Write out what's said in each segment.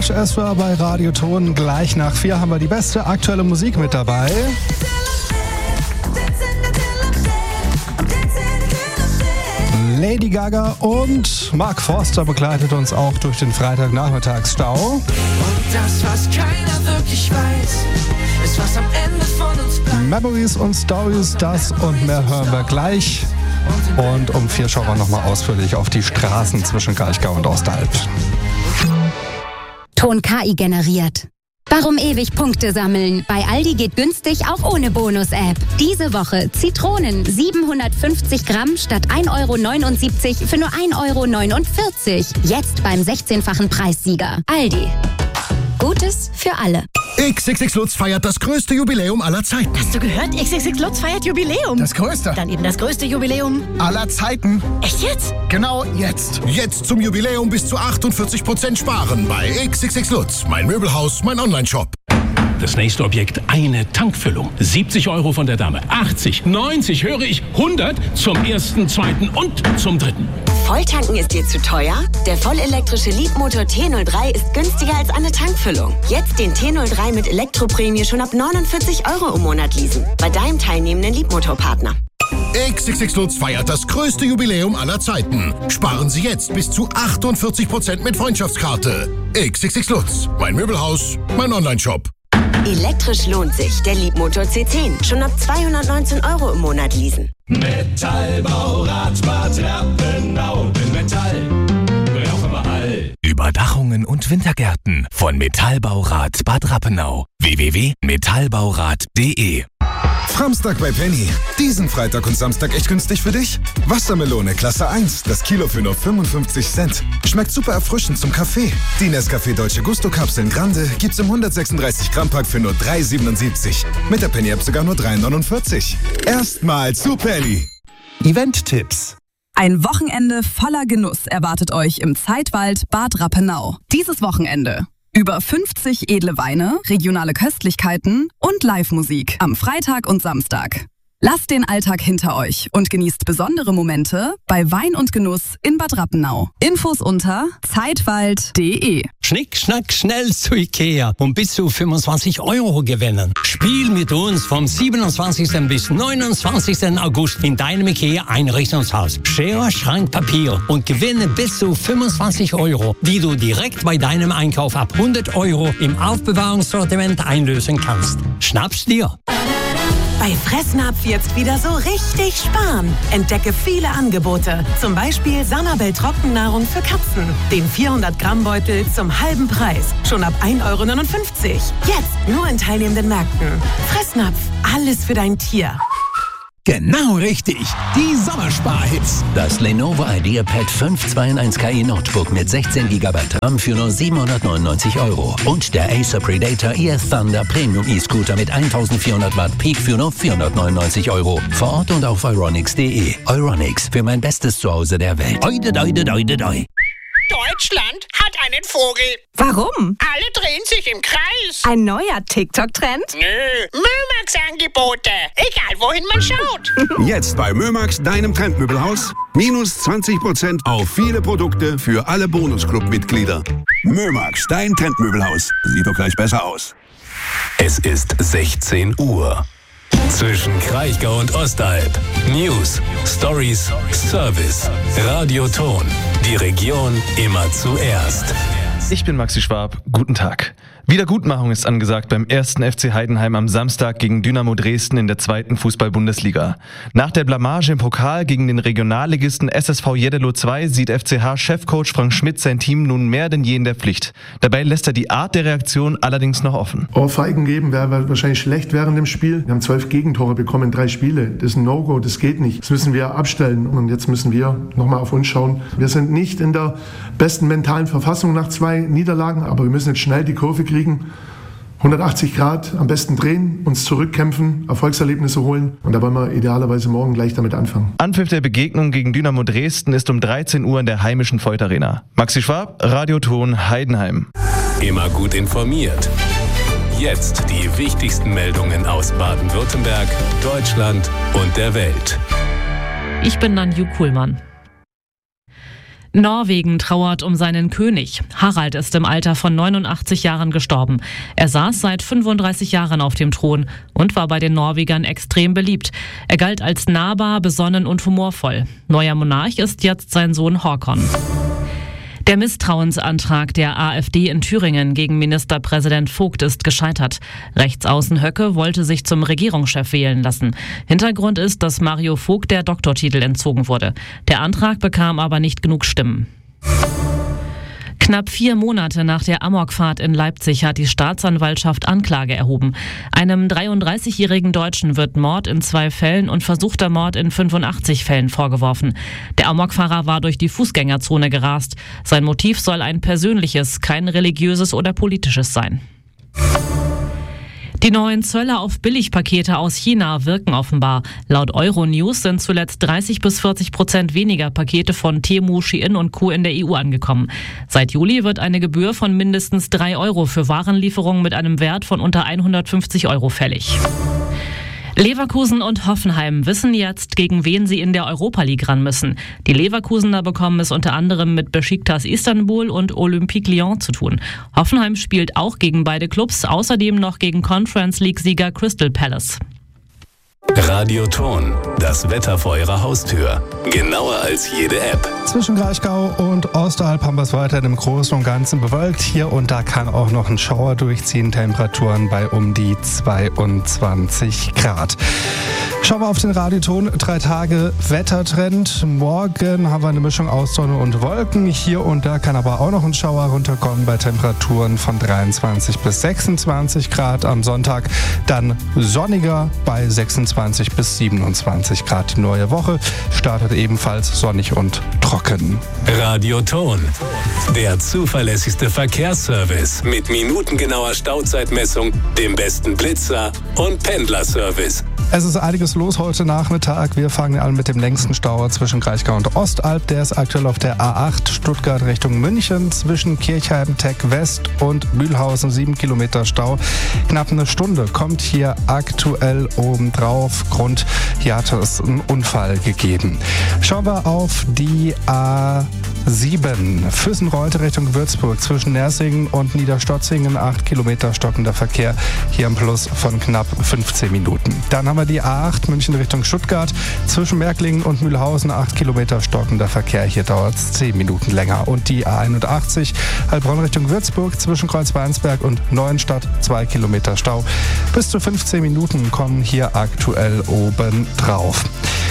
Rush Ezra bei Radio Ton. Gleich nach 4 haben wir die beste aktuelle Musik mit dabei. Lady Gaga und Mark Forster begleitet uns auch durch den Freitagnachmittagsstau. Und das, was keiner wirklich weiß, ist, was am Ende von uns bleibt. Memories und Stories, das und mehr hören wir gleich. Und um 4 schauen wir nochmal ausführlich auf die Straßen zwischen Kraichgau und Ostalb. Ton KI generiert. Warum ewig Punkte sammeln? Bei Aldi geht günstig auch ohne Bonus-App. Diese Woche Zitronen 750 Gramm statt 1,79 € für nur 1,49 €. Jetzt beim 16-fachen Preissieger. Aldi. Gutes für alle. XXX Lutz feiert das größte Jubiläum aller Zeiten. Hast du gehört? XXX Lutz feiert Jubiläum. Das größte. Dann eben das größte Jubiläum Aller Zeiten. Echt jetzt? Genau jetzt. Jetzt zum Jubiläum bis zu 48% sparen bei XXX Lutz. Mein Möbelhaus, mein Onlineshop. Das nächste Objekt, eine Tankfüllung. 70 € von der Dame, 80, 90, höre ich, 100 zum ersten, zweiten und zum dritten. Volltanken ist dir zu teuer? Der vollelektrische Leapmotor T03 ist günstiger als eine Tankfüllung. Jetzt den T03 mit Elektroprämie schon ab 49 € im Monat leasen. Bei deinem teilnehmenden Leapmotor-Partner. XXX Lutz feiert das größte Jubiläum aller Zeiten. Sparen Sie jetzt bis zu 48% mit Freundschaftskarte. XXX Lutz. Mein Möbelhaus, mein Onlineshop. Elektrisch lohnt sich. Der Leapmotor C10. Schon ab 219 € im Monat leasen. Metallbaurat Bad Rappenau. Denn Metall brauchen wir all. Überdachungen und Wintergärten von Metallbaurat Bad Rappenau. www.metallbaurat.de. Samstag bei Penny. Diesen Freitag und Samstag echt günstig für dich? Wassermelone Klasse 1, das Kilo für nur 55 Cent. Schmeckt super erfrischend zum Kaffee. Die Nescafé Dolce Gusto Kapseln Grande gibt's im 136 Gramm Pack für nur 3,77. Mit der Penny App sogar nur 3,49. Erstmal zu Penny. Event-Tipps. Ein Wochenende voller Genuss erwartet euch im Zeitwald Bad Rappenau. Dieses Wochenende. Über 50 edle Weine, regionale Köstlichkeiten und Live-Musik am Freitag und Samstag. Lasst den Alltag hinter euch und genießt besondere Momente bei Wein und Genuss in Bad Rappenau. Infos unter zeitwald.de. Schnick, schnack, schnell zu Ikea und bis zu 25 € gewinnen. Spiel mit uns vom 27. bis 29. August in deinem Ikea-Einrichtungshaus. Schere, Schrank, Papier und gewinne bis zu 25 €, die du direkt bei deinem Einkauf ab 100 € im Aufbewahrungssortiment einlösen kannst. Schnapp's dir! Bei Fressnapf jetzt wieder so richtig sparen. Entdecke viele Angebote. Zum Beispiel Sanabel Trockennahrung für Katzen. Den 400-Gramm-Beutel zum halben Preis. Schon ab 1,59 €. Jetzt nur in teilnehmenden Märkten. Fressnapf. Alles für dein Tier. Genau richtig, die Sommersparhits. Das Lenovo IdeaPad 521 KI Notebook mit 16 GB RAM für nur 799 € und der Acer Predator Air Thunder Premium E-Scooter mit 1400 Watt Peak für nur 499 €. Vor Ort und auf euronics.de. Euronics, für mein bestes Zuhause der Welt. Oide, doide, doide, doi. Deutschland hat einen Vogel. Warum? Alle drehen sich im Kreis. Ein neuer TikTok-Trend? Nö, Mömax-Angebote. Egal, wohin man schaut. Jetzt bei Mömax, deinem Trendmöbelhaus. Minus 20% auf viele Produkte für alle Bonusclub-Mitglieder. Mömax, dein Trendmöbelhaus. Sieht doch gleich besser aus. Es ist 16 Uhr. Zwischen Kraichgau und Ostalb. News, Stories, Service. Radio Ton. Die Region immer zuerst. Ich bin Maxi Schwab. Guten Tag. Wiedergutmachung ist angesagt beim 1. FC Heidenheim am Samstag gegen Dynamo Dresden in der 2. Fußball-Bundesliga. Nach der Blamage im Pokal gegen den Regionalligisten SSV Jeddelo 2 sieht FCH-Chefcoach Frank Schmidt sein Team nun mehr denn je in der Pflicht. Dabei lässt er die Art der Reaktion allerdings noch offen. Ohrfeigen geben wäre wahrscheinlich schlecht während dem Spiel. Wir haben 12 Gegentore bekommen in 3 Spiele. Das ist ein No-Go, das geht nicht. Das müssen wir abstellen und jetzt müssen wir nochmal auf uns schauen. Wir sind nicht in der besten mentalen Verfassung nach 2 Niederlagen, aber wir müssen jetzt schnell die Kurve kriegen. 180 Grad, am besten drehen, uns zurückkämpfen, Erfolgserlebnisse holen und da wollen wir idealerweise morgen gleich damit anfangen. Anpfiff der Begegnung gegen Dynamo Dresden ist um 13 Uhr in der heimischen Voith Arena. Maxi Schwab, Radio Ton, Heidenheim. Immer gut informiert. Jetzt die wichtigsten Meldungen aus Baden-Württemberg, Deutschland und der Welt. Ich bin Nanju Kuhlmann. Norwegen trauert um seinen König. Harald ist im Alter von 89 Jahren gestorben. Er saß seit 35 Jahren auf dem Thron und war bei den Norwegern extrem beliebt. Er galt als nahbar, besonnen und humorvoll. Neuer Monarch ist jetzt sein Sohn Håkon. Der Misstrauensantrag der AfD in Thüringen gegen Ministerpräsident Vogt ist gescheitert. Rechtsaußen Höcke wollte sich zum Regierungschef wählen lassen. Hintergrund ist, dass Mario Vogt der Doktortitel entzogen wurde. Der Antrag bekam aber nicht genug Stimmen. Knapp 4 Monate nach der Amokfahrt in Leipzig hat die Staatsanwaltschaft Anklage erhoben. Einem 33-jährigen Deutschen wird Mord in 2 Fällen und versuchter Mord in 85 Fällen vorgeworfen. Der Amokfahrer war durch die Fußgängerzone gerast. Sein Motiv soll ein persönliches, kein religiöses oder politisches sein. Die neuen Zölle auf Billigpakete aus China wirken offenbar. Laut Euronews sind zuletzt 30-40% weniger Pakete von Temu, Shein und Co. in der EU angekommen. Seit Juli wird eine Gebühr von mindestens 3 Euro für Warenlieferungen mit einem Wert von unter 150 Euro fällig. Leverkusen und Hoffenheim wissen jetzt, gegen wen sie in der Europa League ran müssen. Die Leverkusener bekommen es unter anderem mit Besiktas Istanbul und Olympique Lyon zu tun. Hoffenheim spielt auch gegen beide Clubs, außerdem noch gegen Conference League-Sieger Crystal Palace. Radioton, das Wetter vor Ihrer Haustür. Genauer als jede App. Zwischen Kraichgau und Osteralp haben wir es weiterhin im Großen und Ganzen bewölkt. Hier und da kann auch noch ein Schauer durchziehen. Temperaturen bei um die 22 Grad. Schauen wir auf den Radioton. 3 Tage Wettertrend. Morgen haben wir eine Mischung aus Sonne und Wolken. Hier und da kann aber auch noch ein Schauer runterkommen bei Temperaturen von 23 bis 26 Grad. Am Sonntag dann sonniger bei 26 bis 27 Grad. Die neue Woche startet ebenfalls sonnig und trocken. Radioton, der zuverlässigste Verkehrsservice mit minutengenauer Stauzeitmessung, dem besten Blitzer und Pendlerservice. Es ist einiges los heute Nachmittag. Wir fangen an mit dem längsten Stau zwischen Kraichgau und Ostalb. Der ist aktuell auf der A8 Stuttgart Richtung München zwischen Kirchheim, Tech West und Mühlhausen. 7 Kilometer Stau. Knapp eine Stunde kommt hier aktuell obendrauf. Grund, hier hatte es einen Unfall gegeben. Schauen wir auf die A7 Füssen-Reutte Richtung Würzburg zwischen Nersingen und Niederstotzingen. 8 Kilometer stockender Verkehr. Hier im Plus von knapp 15 Minuten. Dann haben wir die A8 München Richtung Stuttgart zwischen Märklingen und Mühlhausen. 8 Kilometer stockender Verkehr. Hier dauert es 10 Minuten länger. Und die A81 Heilbronn Richtung Würzburg zwischen Kreuzweinsberg und Neuenstadt. 2 Kilometer Stau. Bis zu 15 Minuten kommen hier aktuell oben drauf.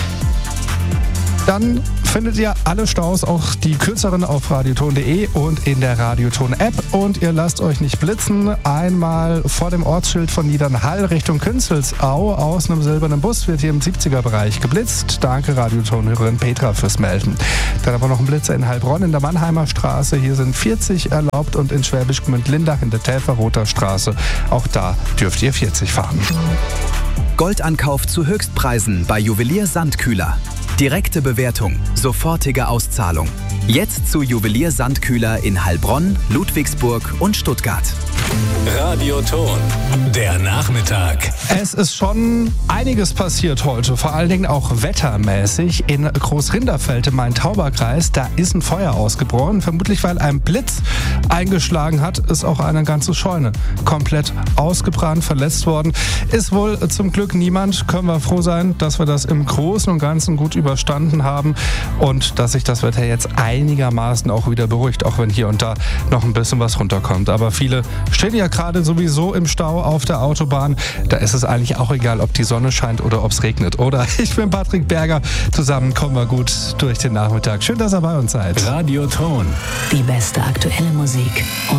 Dann findet ihr alle Staus, auch die kürzeren, auf radioton.de und in der Radioton-App. Und ihr lasst euch nicht blitzen. Einmal vor dem Ortsschild von Niedernhall Richtung Künzelsau aus einem silbernen Bus wird hier im 70er-Bereich geblitzt. Danke Radioton-Hörerin Petra fürs Melden. Dann aber noch ein Blitzer in Heilbronn in der Mannheimer Straße. Hier sind 40 erlaubt und in Schwäbisch Gmünd-Lindach in der Täferroter Straße. Auch da dürft ihr 40 fahren. Goldankauf zu Höchstpreisen bei Juwelier Sandkühler. Direkte Bewertung, sofortige Auszahlung. Jetzt zu Juwelier Sandkühler in Heilbronn, Ludwigsburg und Stuttgart. Radioton, der Nachmittag. Es ist schon einiges passiert heute, vor allen Dingen auch wettermäßig. In Großrinderfeld im Main-Tauber-Kreis, da ist ein Feuer ausgebrochen. Vermutlich, weil ein Blitz eingeschlagen hat, ist auch eine ganze Scheune komplett ausgebrannt, verletzt worden. Ist wohl zum Glück niemand. Können wir froh sein, dass wir das im Großen und Ganzen gut überstanden haben und dass sich das Wetter jetzt einigermaßen auch wieder beruhigt, auch wenn hier und da noch ein bisschen was runterkommt. Aber viele stehen ja gerade sowieso im Stau auf der Autobahn. Da ist es eigentlich auch egal, ob die Sonne scheint oder ob es regnet. Oder ich bin Patrick Berger. Zusammen kommen wir gut durch den Nachmittag. Schön, dass ihr bei uns seid. Radioton. Die beste aktuelle Musik.